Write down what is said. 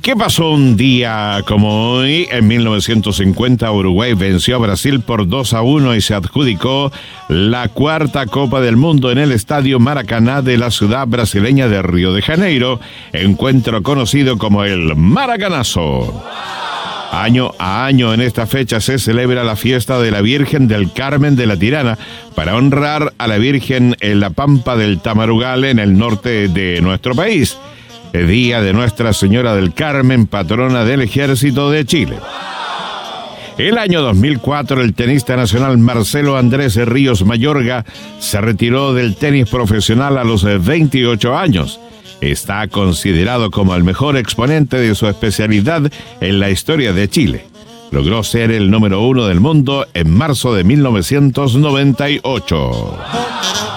¿Qué pasó un día como hoy? En 1950 Uruguay venció a Brasil por 2-1 y se adjudicó la cuarta Copa del Mundo en el Estadio Maracaná de la ciudad brasileña de Río de Janeiro, encuentro conocido como el Maracanazo. Año a año en esta fecha se celebra la fiesta de la Virgen del Carmen de la Tirana para honrar a la Virgen en la Pampa del Tamarugal en el norte de nuestro país. El día de Nuestra Señora del Carmen, patrona del Ejército de Chile. El año 2004, el tenista nacional Marcelo Andrés Ríos Mayorga se retiró del tenis profesional a los 28 años. Está considerado como el mejor exponente de su especialidad en la historia de Chile. Logró ser el número 1 del mundo en marzo de 1998.